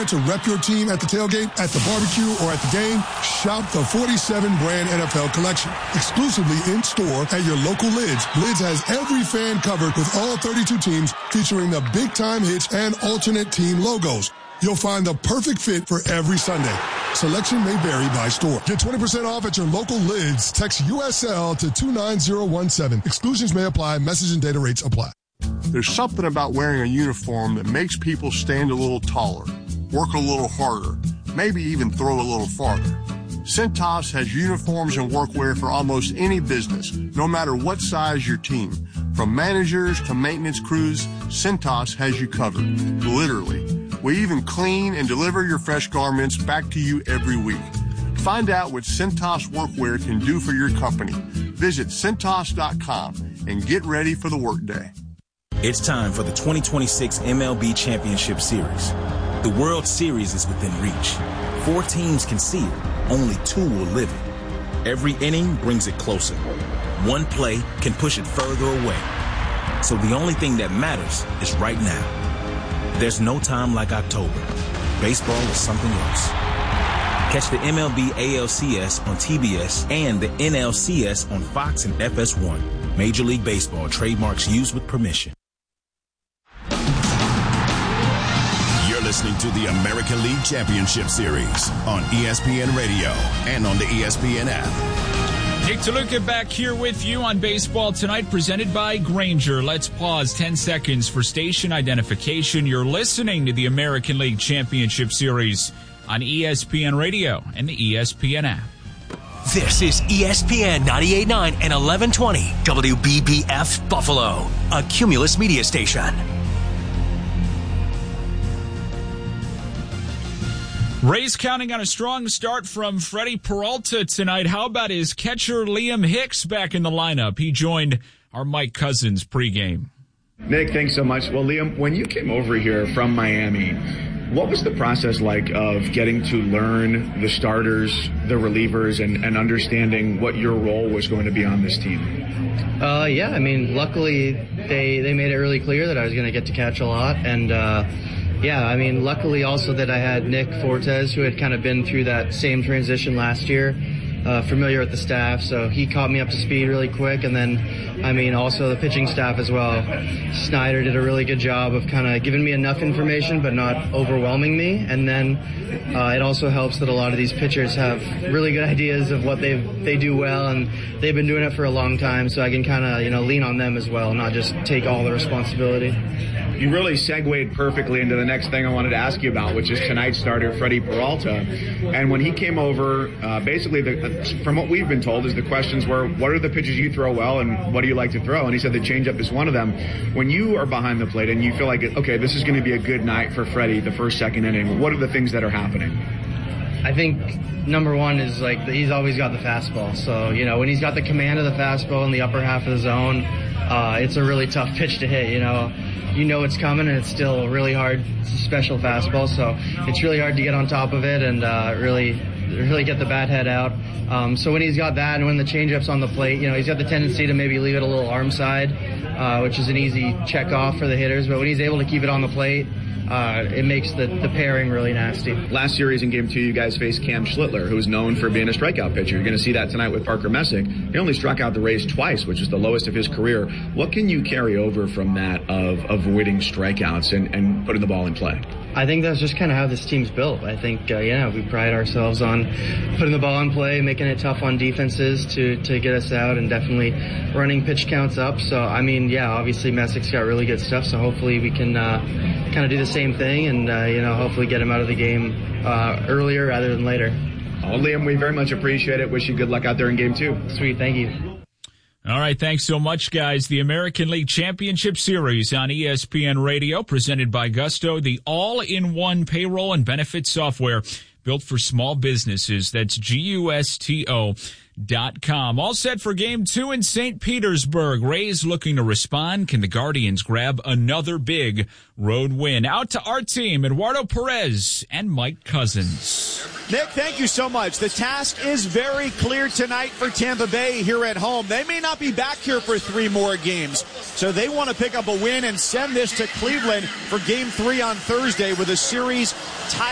preparing to rep your team at the tailgate, at the barbecue, or at the game? Shop the 47-brand NFL collection. Exclusively in-store at your local Lids. Lids has every fan covered with all 32 teams featuring the big-time hits and alternate team logos. You'll find the perfect fit for every Sunday. Selection may vary by store. Get 20% off at your local Lids. Text USL to 29017. Exclusions may apply. Message and data rates apply. There's something about wearing a uniform that makes people stand a little taller, work a little harder, maybe even throw a little farther. Cintas has uniforms and workwear for almost any business, no matter what size your team. From managers to maintenance crews, Cintas has you covered, literally. We even clean and deliver your fresh garments back to you every week. Find out what Cintas workwear can do for your company. Visit Cintas.com and get ready for the workday. It's time for the 2026 MLB Championship Series. The World Series is within reach. 4 teams can see it. Only 2 will live it. Every inning brings it closer. One play can push it further away. So the only thing that matters is right now. There's no time like October. Baseball is something else. Catch the MLB ALCS on TBS and the NLCS on Fox and FS1. Major League Baseball trademarks used with permission. You're listening to the American League Championship Series on ESPN Radio and on the ESPN app. Nick DeLuca back here with you on Baseball Tonight, presented by Grainger. Let's pause 10 seconds for station identification. You're listening to the American League Championship Series on ESPN Radio and the ESPN app. This is ESPN 98.9 and 1120 WBBF Buffalo, a Cumulus media station. Rays counting on a strong start from Freddie Peralta tonight. How about his catcher Liam Hicks back in the lineup? He joined our Mike Cousins pregame. Nick, thanks so much. Well, Liam, when you came over here from Miami, what was the process like of getting to learn the starters, the relievers, and understanding what your role was going to be on this team? Yeah, I mean, luckily they made it really clear that I was going to get to catch a lot, and yeah, I mean, luckily also that I had Nick Fortes, who had kind of been through that same transition last year, familiar with the staff, so he caught me up to speed really quick. And then, I mean, also the pitching staff as well. Snyder did a really good job of kind of giving me enough information but not overwhelming me. And then it also helps that a lot of these pitchers have really good ideas of what they do well, and they've been doing it for a long time, so I can kind of, lean on them as well, not just take all the responsibility. You really segued perfectly into the next thing I wanted to ask you about, which is tonight's starter, Freddie Peralta. And when he came over, basically, from what we've been told, is the questions were, what are the pitches you throw well and what do you like to throw? And he said the changeup is one of them. When you are behind the plate and you feel like, okay, this is going to be a good night for Freddie, the first, second inning, what are the things that are happening? I think number one is he's always got the fastball. So, when he's got the command of the fastball in the upper half of the zone, it's a really tough pitch to hit, You know it's coming, and it's still really hard. It's a special fastball, so it's really hard to get on top of it and really get the bat head out. So when he's got that, and when the changeup's on the plate, he's got the tendency to maybe leave it a little arm side, which is an easy check off for the hitters. But when he's able to keep it on the plate, it makes the pairing really nasty. Last series in Game 2, you guys faced Cam Schlittler, who is known for being a strikeout pitcher. You're going to see that tonight with Parker Messick. He only struck out the Rays twice, which is the lowest of his career. What can you carry over from that of avoiding strikeouts and putting the ball in play? I think that's just kind of how this team's built. I think, we pride ourselves on putting the ball in play, making it tough on defenses to get us out, and definitely running pitch counts up. So, obviously Messick's got really good stuff, so hopefully we can kind of do the same thing and, hopefully get him out of the game earlier rather than later. Oh, Liam, we very much appreciate it. Wish you good luck out there in Game 2. Sweet, thank you. All right, thanks so much, guys. The American League Championship Series on ESPN Radio, presented by Gusto, the all-in-one payroll and benefits software built for small businesses. That's GUSTO.com. All set for Game 2 in St. Petersburg. Rays looking to respond. Can the Guardians grab another big road win? Out to our team, Eduardo Perez and Mike Cousins. Nick, thank you so much. The task is very clear tonight for Tampa Bay here at home. They may not be back here for 3 more games, so they want to pick up a win and send this to Cleveland for Game 3 on Thursday with a series tied